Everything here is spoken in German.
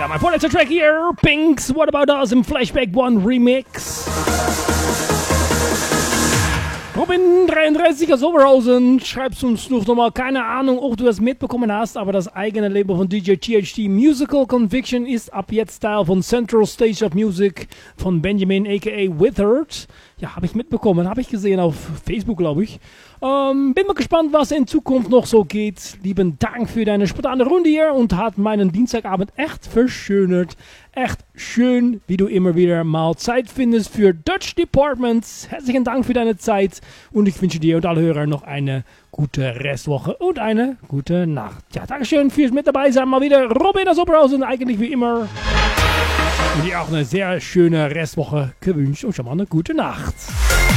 Ja, mein vorletzter Track hier, Pinks, What About Us im Flashback One Remix. Robin 33 aus Oberhausen, schreibst uns noch mal, keine Ahnung, ob du das mitbekommen hast, aber das eigene Label von DJ THT Musical Conviction ist ab jetzt Teil von Central Stage of Music von Benjamin aka Withered. Ja, habe ich mitbekommen, habe ich gesehen auf Facebook, glaube ich. Bin mal gespannt, was in Zukunft noch so geht. Lieben Dank für deine spontane Runde hier und hat meinen Dienstagabend echt verschönert. Echt schön, wie du immer wieder mal Zeit findest für Dutch Departments. Herzlichen Dank für deine Zeit und ich wünsche dir und alle Hörer noch eine gute Restwoche und eine gute Nacht. Ja, Dankeschön fürs mit dabei sein. Mal wieder Robin aus Oberhausen, eigentlich wie immer. Und dir auch eine sehr schöne Restwoche gewünscht und schon mal eine gute Nacht.